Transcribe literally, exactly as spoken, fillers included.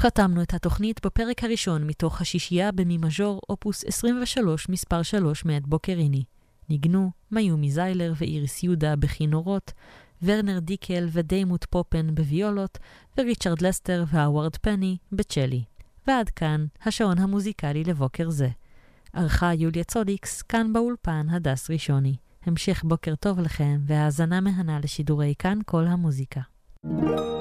חתמנו את התוכנית בפרק הראשון מתוך השישייה במי מז'ור אופוס עשרים ושלוש מספר שלוש מאת בוקריני. ניגנו מיומי זיילר ואיריס יהודה בכינורות, ורנר דיקל ודיימוט פופן בוויולות, וריצ'רד לסטר והאוורד פני בצ'לי. ועד כאן השעון המוזיקלי לבוקר זה. ערכה יוליה צודיקס, כאן באולפן הדס ראשוני. המשך בוקר טוב לכם והאזנה מהנה לשידורי כאן כל המוזיקה.